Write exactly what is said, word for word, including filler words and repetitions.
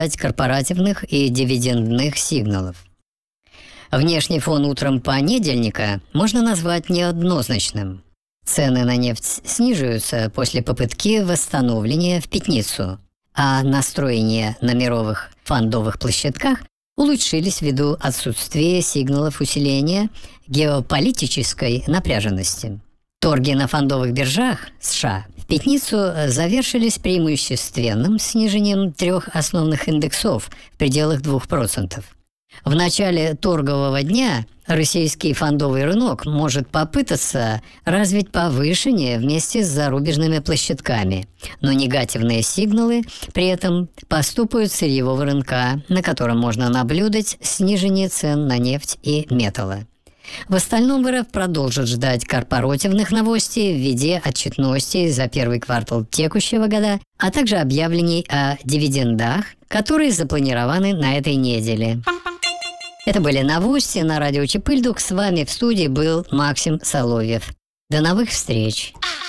корпоративных и дивидендных сигналов. Внешний фон утром понедельника можно назвать неоднозначным. Цены на нефть снижаются после попытки восстановления в пятницу, а настроения на мировых фондовых площадках улучшились ввиду отсутствия сигналов усиления геополитической напряженности. Торги на фондовых биржах США в пятницу завершились преимущественным снижением трех основных индексов в пределах двух процентов. В начале торгового дня российский фондовый рынок может попытаться развить повышение вместе с зарубежными площадками, но негативные сигналы при этом поступают с сырьевого рынка, на котором можно наблюдать снижение цен на нефть и металлы. В остальном РФ продолжат ждать корпоративных новостей в виде отчетностей за первый квартал текущего года, а также объявлений о дивидендах, которые запланированы на этой неделе. Это были новости на радио Чепыльдук. С вами в студии был Максим Соловьев. До новых встреч!